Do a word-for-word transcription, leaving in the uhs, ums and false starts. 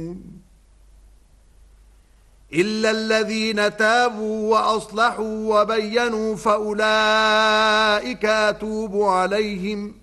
إلا الذين تابوا وأصلحوا وبينوا فأولئك أتوب عليهم